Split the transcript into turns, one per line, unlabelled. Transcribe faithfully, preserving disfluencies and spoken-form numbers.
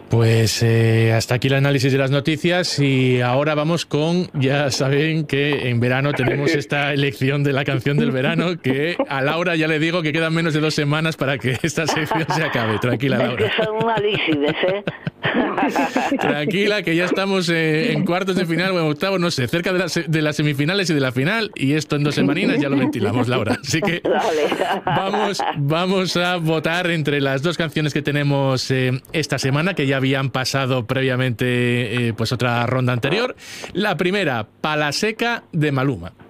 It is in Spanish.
Pues eh, hasta aquí el análisis de las noticias y ahora vamos con, ya saben que en verano tenemos esta elección de la canción del verano, que a Laura ya le digo que quedan menos de dos semanas para que esta sección se acabe. Tranquila, Laura.
Es que son malísimas, ¿eh?
Tranquila, que ya estamos eh, en cuartos de final o en octavos, no sé, cerca de, la, de las semifinales y de la final, y esto en dos semaninas ya lo ventilamos, Laura. Así que
Vale.
vamos, vamos a votar entre las dos canciones que tenemos eh, esta semana, que ya habían pasado previamente eh, pues otra ronda anterior. La primera, Palaseca de Maluma.